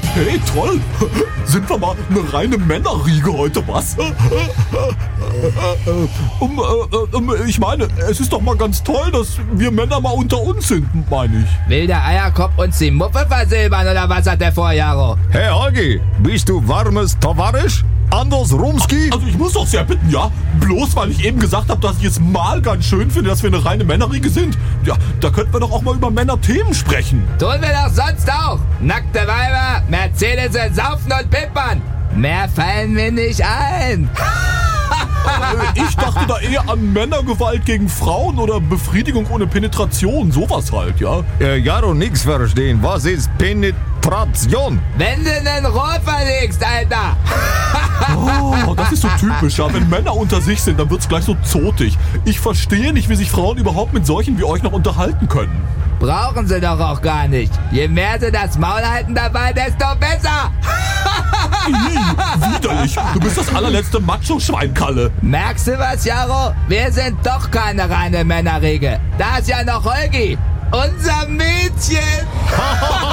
Hey, toll. Sind wir mal eine reine Männerriege heute, was? Ich meine, es ist doch mal ganz toll, dass wir Männer mal unter uns sind, meine ich. Will der Eierkopf uns die Muffe versilbern oder was hat der vor, Jaro? Hey Holgi, bist du warmes Tavarisch? Anders Rumski? Also ich muss doch sehr bitten, ja? Bloß weil ich eben gesagt habe, dass ich es mal ganz schön finde, dass wir eine reine Männerriege sind. Ja, da könnten wir doch auch mal über Männerthemen sprechen. Tun wir doch sonst auch. Nackte Weiber, Mercedes, Saufen und Pimpern. Mehr fallen mir nicht ein. Ich dachte da eher an Männergewalt gegen Frauen oder Befriedigung ohne Penetration, sowas halt, ja? Jaro, nix verstehen. Was ist Penetration? Wenn du nen Rohr verlegst, Alter. Oh, das ist so typisch, ja. Wenn Männer unter sich sind, dann wird's gleich so zotig. Ich verstehe nicht, wie sich Frauen überhaupt mit solchen wie euch noch unterhalten können. Brauchen sie doch auch gar nicht. Je mehr sie das Maul halten dabei, desto besser. Widerlich. Du bist das allerletzte Macho-Schweinkalle. Merkst du was, Jaro? Wir sind doch keine reine Männerriege. Da ist ja noch Holgi, unser Mädchen.